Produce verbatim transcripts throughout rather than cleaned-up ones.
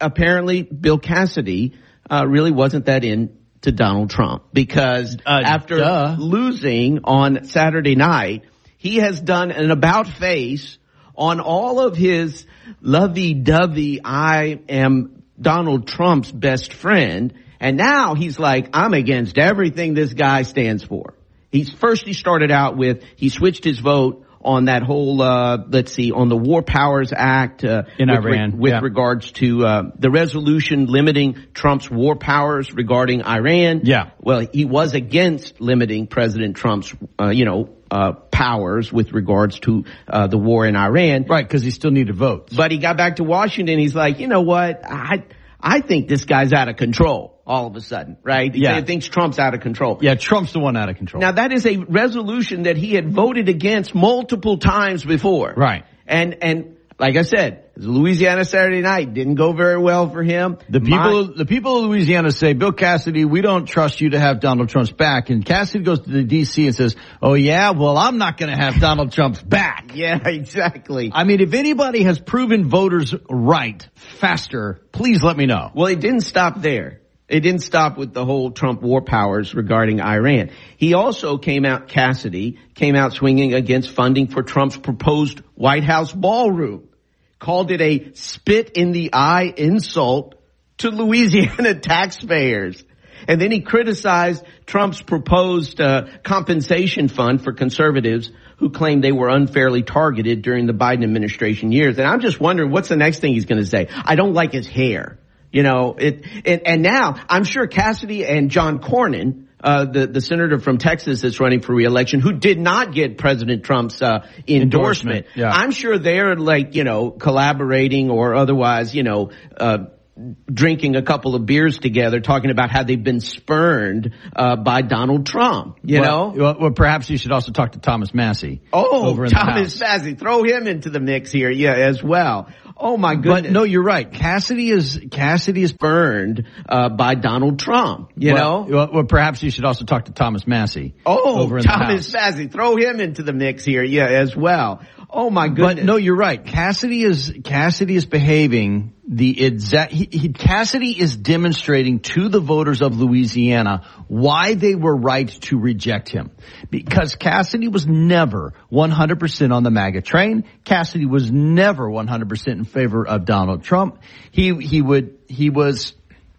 apparently Bill Cassidy uh, really wasn't that into Donald Trump because uh, after duh. losing on Saturday night, he has done an about face on all of his lovey-dovey, I am Donald Trump's best friend. And now he's like, I'm against everything this guy stands for. He's first he started out with, he switched his vote on that whole, uh, let's see, on the War Powers Act, uh, in with, Iran, re- with yeah. regards to, uh, the resolution limiting Trump's war powers regarding Iran. Yeah. Well, he was against limiting President Trump's, uh, you know, uh, powers with regards to, uh, the war in Iran. Right, because he still needed votes. But he got back to Washington. He's like, you know what? I, I think this guy's out of control all of a sudden, right? He Yeah. thinks Trump's out of control. Yeah, Trump's the one out of control. Now, that is a resolution that he had voted against multiple times before. Right. And, and like I said, Louisiana Saturday night didn't go very well for him. The people, My, the people of Louisiana say, Bill Cassidy, we don't trust you to have Donald Trump's back. And Cassidy goes to the D C and says, oh yeah, well, I'm not going to have Donald Trump's back. Yeah, exactly. I mean, if anybody has proven voters right faster, please let me know. Well, it didn't stop there. It didn't stop with the whole Trump war powers regarding Iran. He also came out, Cassidy, came out swinging against funding for Trump's proposed White House ballroom. Called it a spit in the eye insult to Louisiana taxpayers. And then he criticized Trump's proposed uh, compensation fund for conservatives who claimed they were unfairly targeted during the Biden administration years. And I'm just wondering, what's the next thing he's going to say? I don't like his hair. You know, it, it, and now I'm sure Cassidy and John Cornyn, uh, the, the senator from Texas that's running for re-election, who did not get President Trump's, uh, endorsement. Endorsement, yeah. I'm sure they're like, you know, collaborating or otherwise, you know, uh, drinking a couple of beers together, talking about how they've been spurned, uh, by Donald Trump, you well, know? Well, well, perhaps you should also talk to Thomas Massey. Oh, over in Thomas the House. Massey. Throw him into the mix here, yeah, as well. Oh my goodness. But no, you're right. Cassidy is, Cassidy is burned, uh, by Donald Trump, you well, know? Well, well, perhaps you should also talk to Thomas Massey. Oh, over in Thomas the House. Massey. Throw him into the mix here, yeah, as well. Oh my goodness. But no, you're right. Cassidy is, Cassidy is behaving the exact, he, he, Cassidy is demonstrating to the voters of Louisiana why they were right to reject him. Because Cassidy was never one hundred percent on the MAGA train. Cassidy was never one hundred percent in favor of Donald Trump. He, he would, he was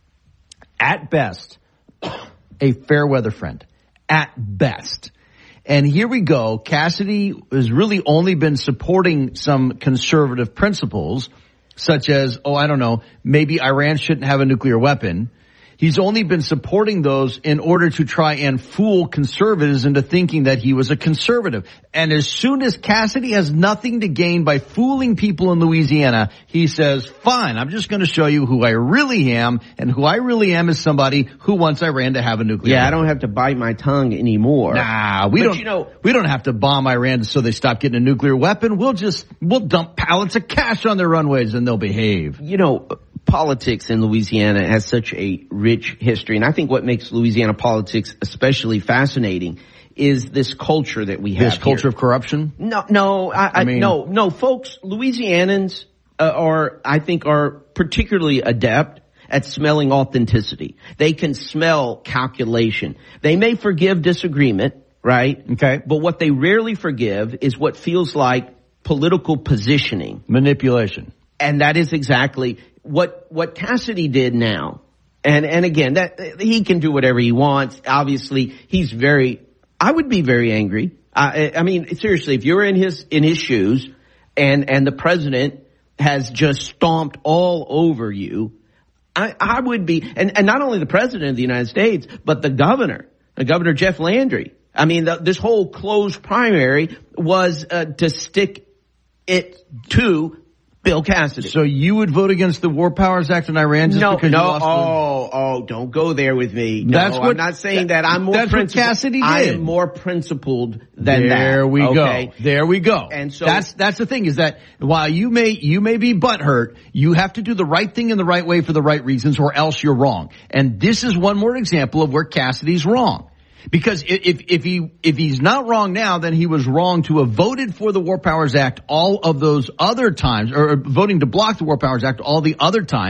at best a fair weather friend. At best. And here we go. Cassidy has really only been supporting some conservative principles, such as, oh, I don't know, maybe Iran shouldn't have a nuclear weapon. He's only been supporting those in order to try and fool conservatives into thinking that he was a conservative. And as soon as Cassidy has nothing to gain by fooling people in Louisiana, he says, fine, I'm just going to show you who I really am. And who I really am is somebody who wants Iran to have a nuclear Yeah, weapon. I don't have to bite my tongue anymore. Nah, we But don't, you know, we don't have to bomb Iran so they stop getting a nuclear weapon. We'll just, we'll dump pallets of cash on their runways and they'll behave. You know, politics in Louisiana has such a rich history. And I think what makes Louisiana politics especially fascinating is this culture that we have. This culture here. of corruption? No, no, I, I, I mean, no, no, folks, Louisianans uh, are, I think, are particularly adept at smelling authenticity. They can smell calculation. They may forgive disagreement, right? Okay. But what they rarely forgive is what feels like political positioning. Manipulation. And that is exactly what, what Cassidy did now. And, and again, that he can do whatever he wants. Obviously, he's very, I would be very angry. I, I mean, seriously, if you're in his, in his shoes and, and the president has just stomped all over you, I, I would be, and, and not only the president of the United States, but the governor, the governor Jeff Landry. I mean, the, this whole closed primary was uh, to stick it to Bill Cassidy. So you would vote against the War Powers Act in Iran just no, because no, you lost oh, oh, don't go there with me. No, That's what, I'm not saying that. I'm more that's principled. what Cassidy did. I am more principled than there that. There we okay? go. There we go. And so that's that's the thing is that while you may you may be butthurt, you have to do the right thing in the right way for the right reasons, or else you're wrong. And this is one more example of where Cassidy's wrong. Because if, if he, if he's not wrong now, then he was wrong to have voted for the War Powers Act all of those other times, or voting to block the War Powers Act all the other times.